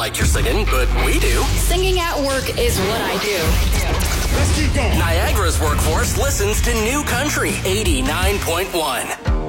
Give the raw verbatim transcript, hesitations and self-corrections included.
like your singing, but we do. Singing at work is what I do. Let's keep going. Niagara's workforce listens to New Country eighty-nine point one.